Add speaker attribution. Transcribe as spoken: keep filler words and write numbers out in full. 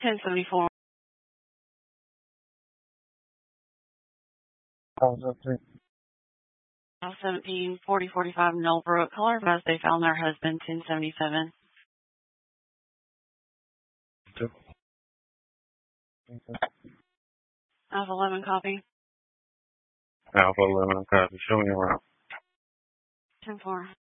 Speaker 1: ten seventy-four.
Speaker 2: How's that thing?
Speaker 1: seventeen forty forty-five Knollbrook. Caller advised they found their husband, ten seventy-seven.
Speaker 2: Two.
Speaker 1: Alpha eleven copy.
Speaker 2: Alpha eleven copy. Show me around.
Speaker 1: ten four.